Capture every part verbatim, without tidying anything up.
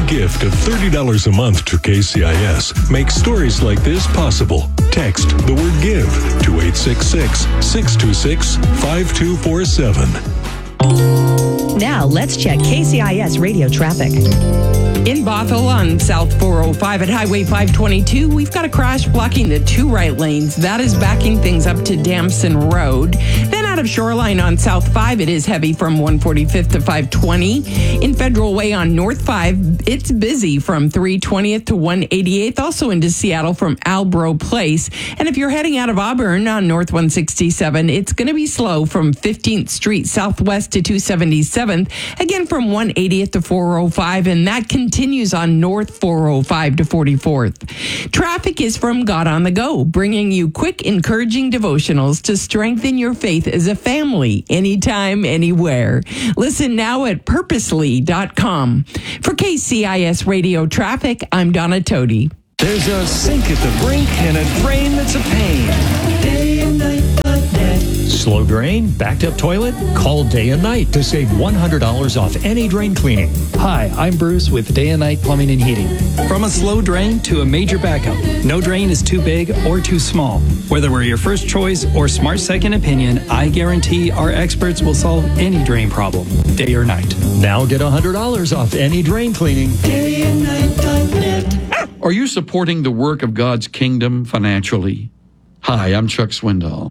gift of thirty dollars a month to K C I S makes stories like this possible. Text the word GIVE to eight six six, six two six, five two four seven. Now let's check K C I S radio traffic. In Bothell on South four oh five at Highway five twenty-two, we've got a crash blocking the two right lanes. That is backing things up to Damson Road. Then out of Shoreline on South five, it is heavy from one forty-fifth to five twenty. In Federal Way on North five, it's busy from three twentieth to one eighty-eighth, also into Seattle from Albro Place. And if you're heading out of Auburn on North one sixty-seven, it's going to be slow from fifteenth Street Southwest to two seventy-seventh, again from one eightieth to four oh five, and that continues continues on North four oh five to forty-fourth. Traffic is from God on the Go, bringing you quick, encouraging devotionals to strengthen your faith as a family, anytime, anywhere. Listen now at purposely dot com. For K C I S Radio Traffic, I'm Donna Todi. There's a sink at the brink and a drain that's a pain. Day and night like that. Slow drain, backed up toilet? Call Day and Night to save one hundred dollars off any drain cleaning. Hi, I'm Bruce with Day and Night Plumbing and Heating. From a slow drain to a major backup, no drain is too big or too small. Whether we're your first choice or smart second opinion, I guarantee our experts will solve any drain problem, day or night. Now get one hundred dollars off any drain cleaning. Day and night dot net. Are you supporting the work of God's kingdom financially? Hi, I'm Chuck Swindoll.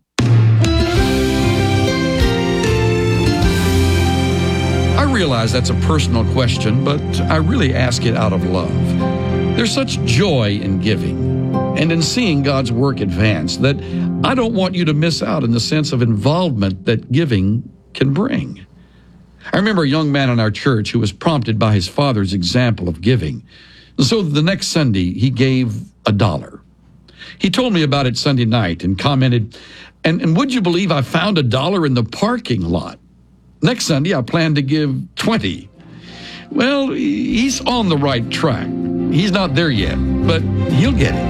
I realize that's a personal question, but I really ask it out of love. There's such joy in giving and in seeing God's work advance that I don't want you to miss out in the sense of involvement that giving can bring. I remember a young man in our church who was prompted by his father's example of giving. So the next Sunday, he gave a dollar. He told me about it Sunday night and commented, and, and would you believe I found a dollar in the parking lot? Next Sunday, I plan to give twenty. Well, he's on the right track. He's not there yet, but he'll get it.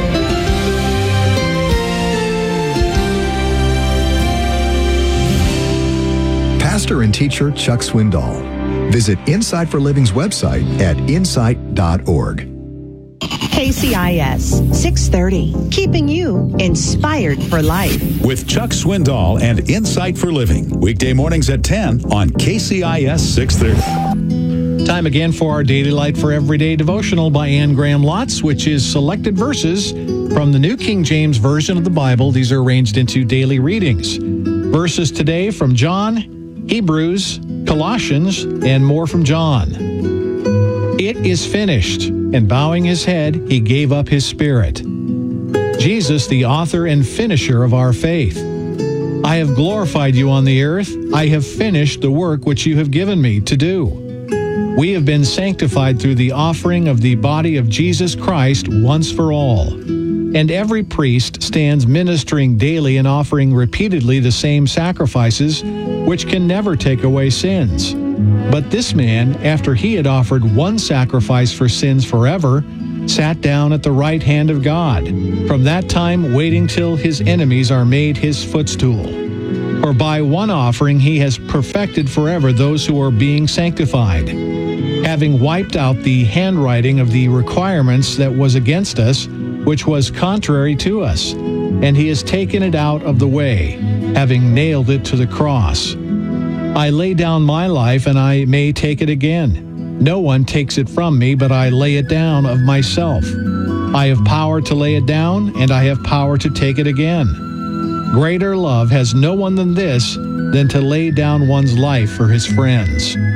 Pastor and teacher Chuck Swindoll. Visit Insight for Living's website at insight dot org. K C I S six thirty, keeping you inspired for life. With Chuck Swindoll and Insight for Living. Weekday mornings at ten on K C I S six thirty. Time again for our Daily Light for Everyday devotional by Anne Graham Lotz, which is selected verses from the New King James Version of the Bible. These are arranged into daily readings. Verses today from John, Hebrews, Colossians, and more from John. It is finished. And bowing his head, he gave up his spirit. Jesus, the author and finisher of our faith. I have glorified you on the earth. I have finished the work which you have given me to do. We have been sanctified through the offering of the body of Jesus Christ once for all. And every priest stands ministering daily and offering repeatedly the same sacrifices, which can never take away sins. But this man, after he had offered one sacrifice for sins forever, sat down at the right hand of God, from that time waiting till his enemies are made his footstool. For by one offering he has perfected forever those who are being sanctified, having wiped out the handwriting of the requirements that was against us, which was contrary to us, and he has taken it out of the way, having nailed it to the cross. I lay down my life, and I may take it again. No one takes it from me, but I lay it down of myself. I have power to lay it down, and I have power to take it again. Greater love has no one than this, than to lay down one's life for his friends.